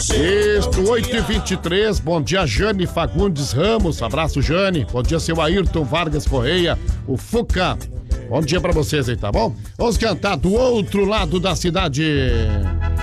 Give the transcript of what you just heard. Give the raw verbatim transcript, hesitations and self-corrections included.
Isto, oito e vinte e três. Bom dia, Jane Fagundes Ramos. Abraço, Jane. Bom dia, seu Ayrton Vargas Correia, o Fuca. Bom dia pra vocês aí, tá bom? Vamos cantar do outro lado da cidade.